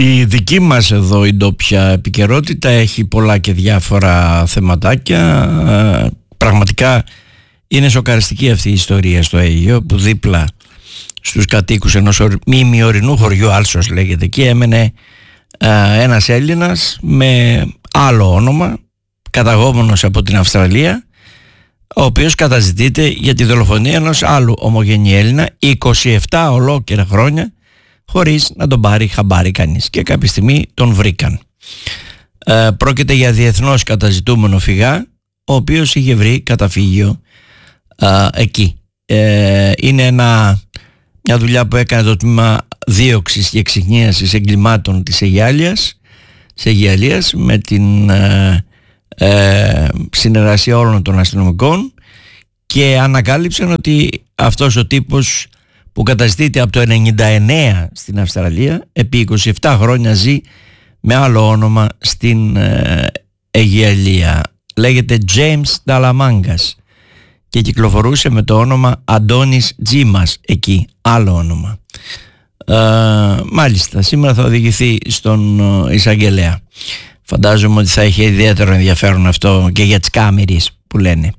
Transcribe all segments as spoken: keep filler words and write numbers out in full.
Η δική μας εδώ η ντόπια επικαιρότητα έχει πολλά και διάφορα θεματάκια. Πραγματικά είναι σοκαριστική αυτή η ιστορία στο Αίγαιο, που δίπλα στους κατοίκους ενός μιμιορεινού χωριού, Άλσος λέγεται, και έμενε ένας Έλληνας με άλλο όνομα, καταγόμενος από την Αυστραλία, ο οποίος καταζητείται για τη δολοφονία ενός άλλου ομογενή Έλληνα είκοσι επτά ολόκληρα χρόνια, χωρίς να τον πάρει χαμπάρι κανείς, και κάποια στιγμή τον βρήκαν. Ε, πρόκειται για διεθνώς καταζητούμενο φυγά, ο οποίος είχε βρει καταφύγιο ε, εκεί. Ε, είναι ένα, μια δουλειά που έκανε το τμήμα δίωξης και εξυχνίασης εγκλημάτων της Αιγιάλιας, της Αιγιαλίας, με την ε, ε, συνεργασία όλων των αστυνομικών, και ανακάλυψαν ότι αυτός ο τύπος που καταζητείται από το ενενήντα εννέα στην Αυστραλία, επί είκοσι επτά χρόνια ζει με άλλο όνομα στην ε, Αιγιαλία. Λέγεται James Dalamangas και κυκλοφορούσε με το όνομα Αντώνης Τζίμας εκεί, άλλο όνομα. Ε, μάλιστα, σήμερα θα οδηγηθεί στον ε, εισαγγελέα. Φαντάζομαι ότι θα είχε ιδιαίτερο ενδιαφέρον αυτό και για τις κάμερες που λένε.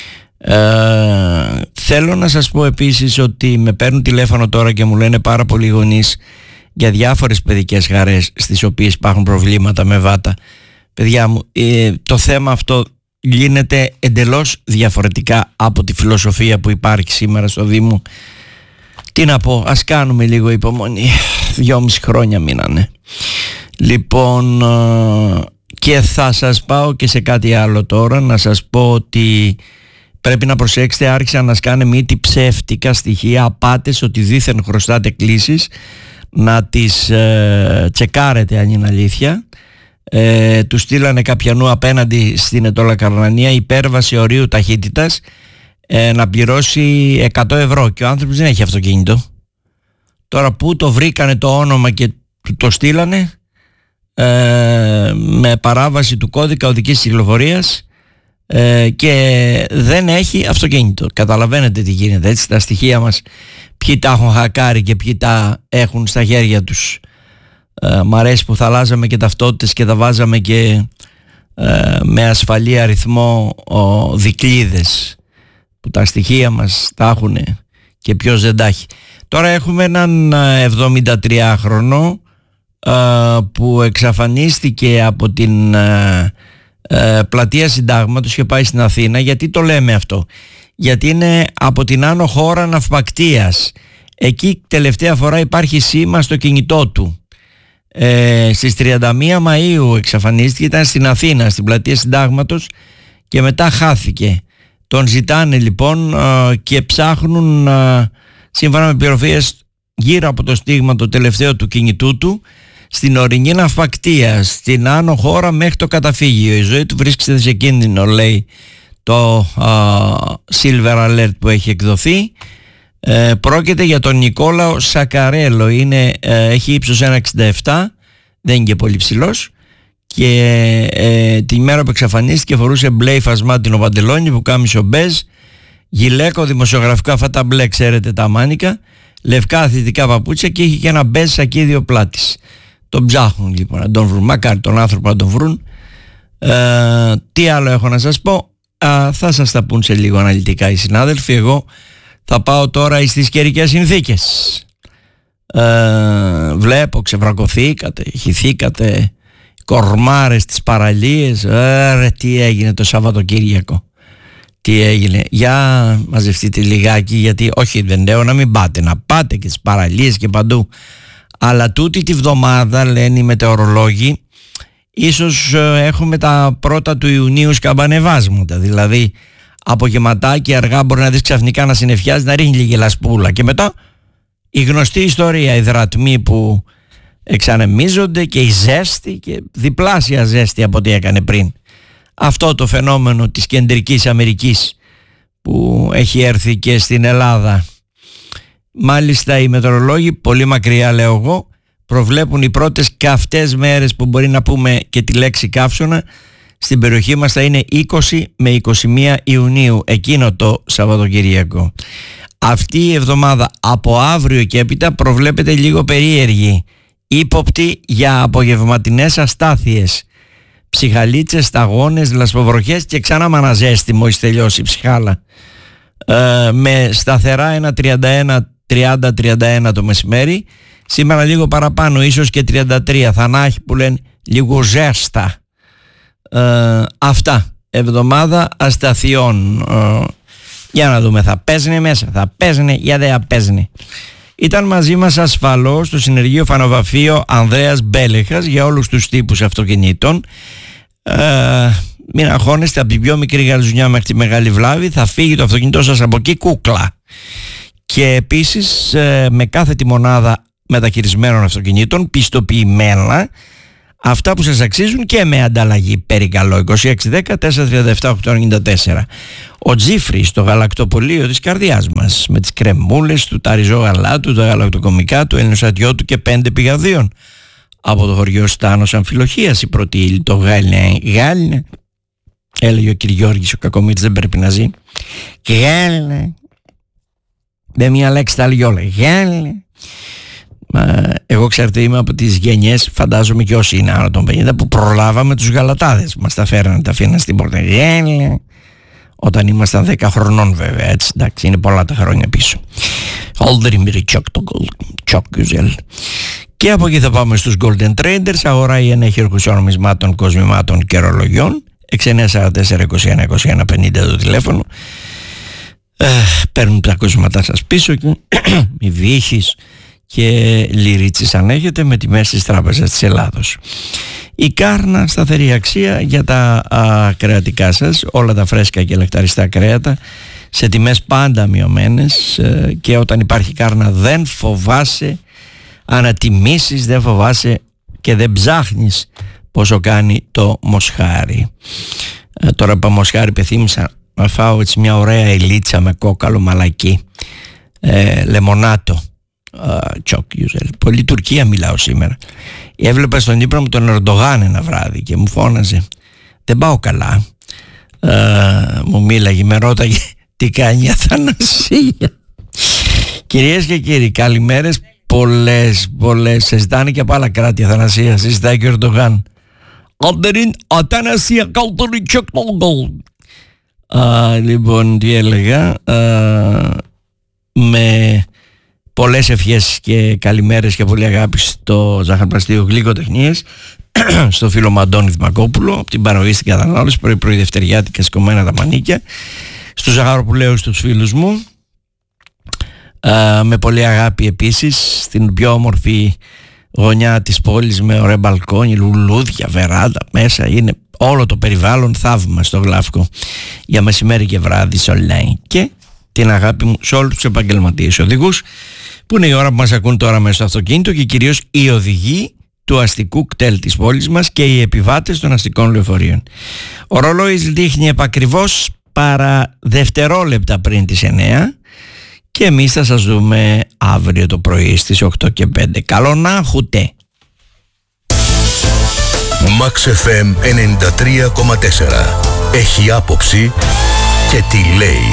Ε, θέλω να σας πω επίσης ότι με παίρνουν τηλέφωνο τώρα και μου λένε πάρα πολλοί γονείς για διάφορες παιδικές χαρές στις οποίες υπάρχουν προβλήματα με βάτα. Παιδιά μου, ε, το θέμα αυτό γίνεται εντελώς διαφορετικά από τη φιλοσοφία που υπάρχει σήμερα στο Δήμο. Τι να πω, ας κάνουμε λίγο υπομονή. Δυόμιση χρόνια μείνανε. Λοιπόν, ε, και θα σας πάω και σε κάτι άλλο τώρα. Να σας πω ότι πρέπει να προσέξετε, άρχισαν να σκάνε μύτη ψεύτικα στοιχεία, απάτες ότι δήθεν χρωστάτε κλήσεις, να τις ε, τσεκάρετε αν είναι αλήθεια. Ε, του στείλανε καπιανού απέναντι στην Ετώλα Καρνανία υπέρβαση ορίου ταχύτητας, ε, να πληρώσει εκατό ευρώ, και ο άνθρωπος δεν έχει αυτοκίνητο. Τώρα που το βρήκανε το όνομα και το στείλανε, ε, με παράβαση του κώδικα οδικής κυκλοφορίας, Ε, και δεν έχει αυτοκίνητο. Καταλαβαίνετε τι γίνεται, έτσι, τα στοιχεία μας, ποιοι τα έχουν χακάρει και ποιοι τα έχουν στα χέρια τους. ε, Μ' αρέσει που θα αλλάζαμε και ταυτότητες και τα βάζαμε και ε, με ασφαλή αριθμό ο, δικλείδες, που τα στοιχεία μας τα έχουν και ποιος δεν τα έχει. Τώρα έχουμε έναν εβδομηντατριάχρονο ε, που εξαφανίστηκε από την ε, Ε, πλατεία Συντάγματος και πάει στην Αθήνα. Γιατί το λέμε αυτό? Γιατί είναι από την άνω χώρα ναυπακτίας. Εκεί τελευταία φορά υπάρχει σήμα στο κινητό του. ε, Στις τριάντα μία Μαΐου εξαφανίστηκε, ήταν στην Αθήνα, στην πλατεία Συντάγματος, και μετά χάθηκε. Τον ζητάνε λοιπόν ε, και ψάχνουν ε, σύμφωνα με πληροφορίες γύρω από το στίγμα το τελευταίο του κινητού του, στην ορεινή ναυπακτία, στην άνω χώρα μέχρι το καταφύγιο. Η ζωή του βρίσκεται σε κίνδυνο, λέει το α, Silver Alert που έχει εκδοθεί. Ε, πρόκειται για τον Νικόλαο Σακαρέλο. Είναι, ε, έχει ύψος ένα εξήντα επτά, δεν είναι και πολύ ψηλός, και ε, τη μέρα που εξαφανίστηκε φορούσε μπλε υφασμάτινο παντελόνι, πουκάμισο μπέζ, γυλαίκο δημοσιογραφικό, αυτά τα μπλε ξέρετε, τα μάνικα, λευκά αθλητικά παπούτσια, και είχε και ένα μπέζ σακίδιο πλάτης. Τον ψάχνουν λοιπόν να τον βρουν, μακάρι τον άνθρωπο να τον βρουν. ε, Τι άλλο έχω να σας πω? Α, θα σας τα πούν σε λίγο αναλυτικά οι συνάδελφοι. Εγώ θα πάω τώρα στις καιρικές συνθήκες. ε, Βλέπω ξεβρακωθήκατε, χυθήκατε, κορμάρες στις παραλίες. ε, ρε, τι έγινε το Σαββατοκύριακο? Τι έγινε? Για μαζευτείτε λιγάκι, γιατί όχι, δεν λέω να μην πάτε, να πάτε και στις παραλίες και παντού. Αλλά τούτη τη βδομάδα, λένε οι μετεωρολόγοι, ίσως έχουμε τα πρώτα του Ιουνίου σκαμπανεβάσματα. Δηλαδή απογευματάκι αργά μπορεί να δεις ξαφνικά να συννεφιάζει, να ρίχνει λίγη λασπούλα, και μετά η γνωστή ιστορία, οι δρατμοί που εξανεμίζονται και η ζέστη, και διπλάσια ζέστη από ό,τι έκανε πριν. Αυτό το φαινόμενο της Κεντρικής Αμερικής που έχει έρθει και στην Ελλάδα. Μάλιστα οι μετεωρολόγοι, πολύ μακριά λέω εγώ, προβλέπουν οι πρώτες καυτές μέρες, που μπορεί να πούμε και τη λέξη καύσωνα, στην περιοχή μας θα είναι είκοσι με είκοσι μία Ιουνίου, εκείνο το Σαββατοκυριακό. Αυτή η εβδομάδα από αύριο και έπειτα προβλέπεται λίγο περίεργη. ύποπτη για απογευματινές αστάθειες, ψυχαλίτσες, σταγόνες, λασποβροχές και ξανά μαναζέστη μόλις τελειώσει η ψυχάλα, ε, με σταθερά ένα τριάντα ένα τριάντα τριάντα ένα το μεσημέρι. Σήμερα λίγο παραπάνω, ίσως και τριάντα τρία, θανάχη που λένε λίγο ζέστα. ε, Αυτά, εβδομάδα ασταθειών. ε, Για να δούμε, θα παίζουνε μέσα, θα παίζουνε, για δεν θα παίζουνε. Ήταν μαζί μας ασφαλώς στο συνεργείο φανοβαφείο Ανδρέας Μπέλεχας για όλους τους τύπους αυτοκινήτων. Ε, μην αγχώνεστε, από την πιο μικρή γαλζουνιά μέχρι τη μεγάλη βλάβη θα φύγει το αυτοκίνητό σας από εκεί κούκλα. Και επίσης ε, με κάθε τη μονάδα μεταχειρισμένων αυτοκινήτων πιστοποιημένα, αυτά που σας αξίζουν και με ανταλλαγή περικαλώ. Είκοσι έξι δέκα τετρακόσια τριάντα επτά οκτακόσια ενενήντα τέσσερα. Ο Τζίφρης, το γαλακτοπωλείο της καρδιάς μας, με τις κρεμούλες του, τα ριζό γαλά του, τα γαλακτοκομικά του, ελληνοσατιό του και πέντε πηγαδίων. Από το χωριό Στάνος Αμφιλοχίας η πρώτη ύλη, το γάλινε, γάλινε. Έλεγε ο κ. Γιώργης ο Κακομοίτης, δεν πρέπει να ζει. Γάλινε. Με μια λέξη τα άλλη όλα. Γάλινε. Εγώ ξέρετε είμαι από τις γενιές, φαντάζομαι και όσοι είναι άνω των πενήντα, που προλάβαμε τους γαλατάδες. Μας τα φέρανε, τα αφήναν στην πόρτα. Γάλινε. Όταν ήμασταν δέκα χρονών βέβαια, έτσι, εντάξει, είναι πολλά τα χρόνια πίσω. Και από εκεί θα πάμε στους Golden Traders, αγορά ή ενέχειρχους νομισμάτων, κοσμημάτων και ρολογιών. έξι εννιά τέσσερα τέσσερα είκοσι ένα είκοσι ένα πενήντα το τηλέφωνο. Ε, παίρνουν τα κοσμήματά σας πίσω και μη βύχεις και λυρίτσες αν έχετε, με τιμές της Τράπεζας της Ελλάδος. Η Κάρνα, σταθερή αξία για τα α, κρεατικά σας, όλα τα φρέσκα και λεκταριστά κρέατα σε τιμές πάντα μειωμένες, ε, και όταν υπάρχει Κάρνα δεν φοβάσαι ανατιμήσεις, δεν φοβάσαι και δεν ψάχνεις πόσο κάνει το μοσχάρι. Ε, τώρα που μοσχάρι πεθύμισα να φάω έτσι μια ωραία ελίτσα με κόκαλο μαλακί, ε, λεμονάτο. Uh, πολύ Τουρκία μιλάω σήμερα. Έβλεπα στον ύπνο μου τον Ερντογάν ένα βράδυ και μου φώναζε, δεν πάω καλά. uh, Μου μίλαγε, με ρώταγε τι κάνει η Αθανασία. Κυρίες και κύριοι, καλημέρες. Πολλές, πολλές. Σε ζητάνε και από άλλα κράτη Αθανασία. Συζητάει και ο Ερντογάν. Αντερίν Αθανασία καλτορι τσεκνόγκολ. Λοιπόν, τι έλεγα, uh, με πολλές ευχές και καλημέρες και πολύ αγάπη στο Ζαχαροπλαστείο Γλυκοτεχνίες, στο φίλο μου Αντώνη Δημακόπουλο, από την παραγωγή στην κατανάλωση, πρωί πρωί δευτεριάτικα σηκωμένα τα μανίκια, στους Ζαχαροπουλαίους τους φίλους μου, α, με πολύ αγάπη επίσης στην πιο όμορφη γωνιά της πόλης, με ωραία μπαλκόνι, λουλούδια, βεράντα, μέσα είναι όλο το περιβάλλον θαύμα στο Γλαύκο για μεσημέρι και βράδυ online. Και την αγάπη μου σε όλους τους επαγγελματίες οδηγούς, που είναι η ώρα που μας ακούν τώρα μέσα στο αυτοκίνητο, και κυρίως οι οδηγοί του αστικού κτέλ της πόλης μας και οι επιβάτες των αστικών λεωφορείων. Ο ρολόης δείχνει επακριβώς παρά δευτερόλεπτα πριν τις εννιά και εμείς θα σας δούμε αύριο το πρωί στις οκτώ και πέντε. Καλό να έχετε. Max εφ εμ ενενήντα τρία κόμμα τέσσερα. Έχει άποψη και τι λέει.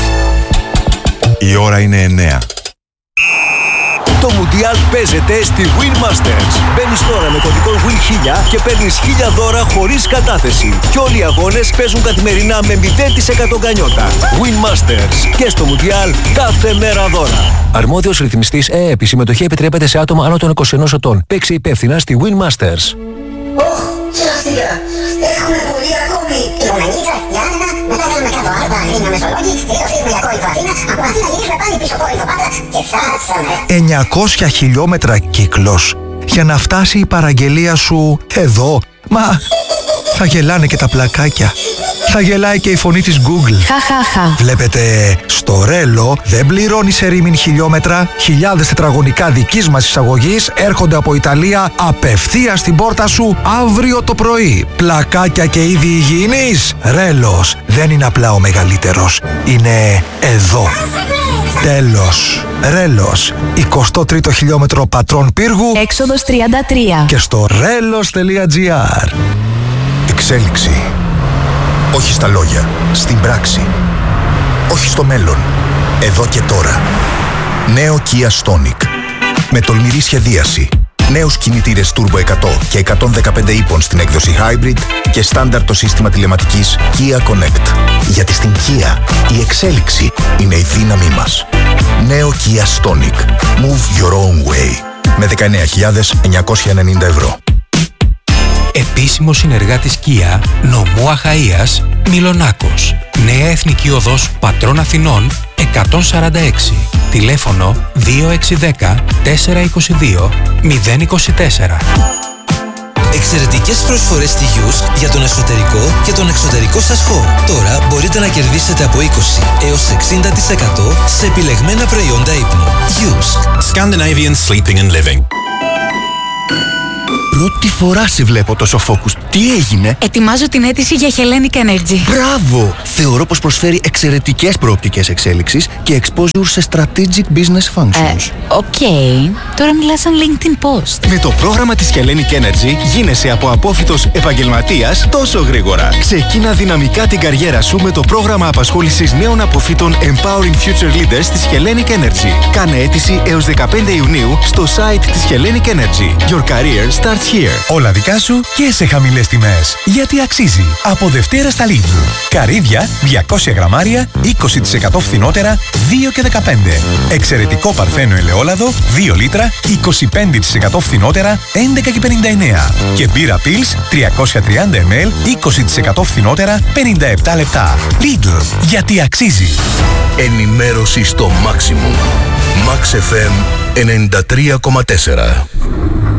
Η ώρα είναι εννιά. Το Μουντιάλ παίζεται στη Win Masters. Μπαίνεις τώρα με κωδικό Win χίλια και παίρνεις χίλια δώρα χωρίς κατάθεση. Και όλοι οι αγώνες παίζουν καθημερινά με μηδέν τοις εκατό γκανιότα. Win Masters. Και στο Μουντιάλ κάθε μέρα δώρα. Αρμόδιος ρυθμιστής ΕΕΠ. Η συμμετοχή επιτρέπεται σε άτομα άνω των είκοσι ενός ετών. Παίξε υπεύθυνα στη Win Masters. Ωχ, σωστικά. Έχουμε πολύ ακόμη. Η Γερμανίτσα, για άνενα, μετά κάνουμε κάτω άρτα, Αθήνα Μεσολόγγι, τελείω φύγουμε για Κόρινθο Αθήνα, από Αθήνα γυρίσουμε πάλι πίσω Κόρινθο Πάτρα και φτάσαμε. εννιακόσια χιλιόμετρα κύκλος για να φτάσει η παραγγελία σου εδώ. Μα θα γελάνε και τα πλακάκια. Θα γελάει και η φωνή της Google. Χαχαχα. Βλέπετε, στο Ρέλο δεν πληρώνει σε ρήμιν χιλιόμετρα. Χιλιάδες τετραγωνικά δικής μας εισαγωγής έρχονται από Ιταλία απευθείας στην πόρτα σου αύριο το πρωί. Πλακάκια και είδη υγιεινής. Ρέλος δεν είναι απλά ο μεγαλύτερος. Είναι εδώ. Τέλος. Ρέλος. εικοστό τρίτο χιλιόμετρο Πατρών Πύργου. Έξοδος τριάντα τρία. Και στο ρέλος τελεία τζι άρ. Εξέλιξη. Όχι στα λόγια, στην πράξη. Όχι στο μέλλον, εδώ και τώρα. Νέο Kia Stonic. Με τολμηρή σχεδίαση, Νέους κινητήρες Turbo εκατό και εκατόν δεκαπέντε ύπων στην έκδοση Hybrid και στάνταρ το σύστημα τηλεματικής Kia Connect. Γιατί στην Kia η εξέλιξη είναι η δύναμή μας. Νέο Kia Stonic. Move your own way. Με δεκαεννέα χιλιάδες εννιακόσια ενενήντα ευρώ. Επίσημος συνεργάτης Kia, νομού Αχαΐας, Μιλονάκος. Νέα Εθνική Οδός Πατρών Αθηνών εκατόν σαράντα έξι. Τηλέφωνο δύο έξι ένα μηδέν τέσσερα είκοσι δύο μηδέν είκοσι τέσσερα. Εξαιρετικές προσφορές στη Γιούσκ για τον εσωτερικό και τον εξωτερικό σας χώρο. Τώρα μπορείτε να κερδίσετε από είκοσι έως εξήντα τοις εκατό σε επιλεγμένα προϊόντα ύπνου. Γιούσκ. Scandinavian Sleeping and Living. Πρώτη φορά σε βλέπω τόσο focus. Τι έγινε? Ετοιμάζω την αίτηση για Hellenic Energy. Μπράβο! Θεωρώ πως προσφέρει εξαιρετικές προοπτικές εξέλιξης και exposure σε strategic business functions. Οκ. Okay. Τώρα μιλάς σαν LinkedIn post. Με το πρόγραμμα της Hellenic Energy γίνεσαι από απόφοιτος επαγγελματίας τόσο γρήγορα. Ξεκίνα δυναμικά την καριέρα σου με το πρόγραμμα απασχόλησης νέων αποφύτων Empowering Future Leaders της Hellenic Energy. Κάνε αίτηση έως δεκαπέντε Ιουνίου στο site της Hellenic Energy. Your career starts here. Όλα δικά σου και σε χαμηλές τιμές. Γιατί αξίζει. Από Δευτέρα στα Lidl. Καρύδια διακόσια γραμμάρια είκοσι τοις εκατό φθηνότερα δύο και δεκαπέντε. Εξαιρετικό παρθένο ελαιόλαδο δύο λίτρα είκοσι πέντε τοις εκατό φθηνότερα έντεκα και πενήντα εννέα. Και μπύρα Pils τριακόσια τριάντα μιλιλίτρα είκοσι τοις εκατό φθηνότερα πενήντα επτά λεπτά. Lidl. Γιατί αξίζει. Ενημέρωση στο maximum. Max εφ εμ ενενήντα τρία κόμμα τέσσερα.